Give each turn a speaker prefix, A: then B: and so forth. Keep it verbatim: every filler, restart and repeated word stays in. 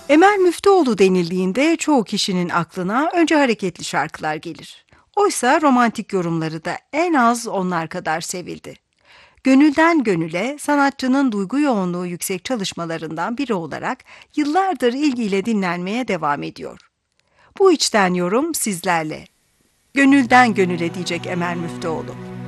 A: Emel Müftüoğlu denildiğinde çoğu kişinin aklına önce hareketli şarkılar gelir. Oysa romantik yorumları da en az onlar kadar sevildi. Gönülden Gönüle, sanatçının duygu yoğunluğu yüksek çalışmalarından biri olarak yıllardır ilgiyle dinlenmeye devam ediyor. Bu içten yorum sizlerle. Gönülden Gönüle diyecek Emel Müftüoğlu.